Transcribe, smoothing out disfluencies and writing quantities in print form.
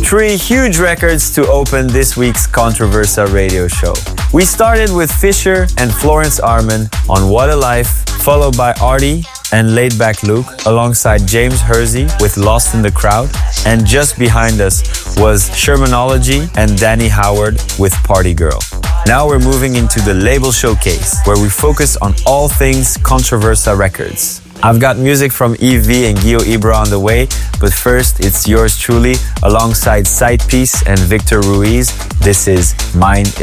Three huge records to open this week's Controversa radio show. We started with Fisher and Florence Arman on What a Life, followed by Artie and Laid Back Luke alongside James Hersey with Lost in the Crowd. And just behind us was Shermanology and Danny Howard with Party Girl. Now we're moving into the label showcase, where we focus on all things Controversa Records. I've got music from Yves V and Guillaume Ibra on the way, but first it's yours truly alongside Sidepiece and Victor Ruiz. This is Mine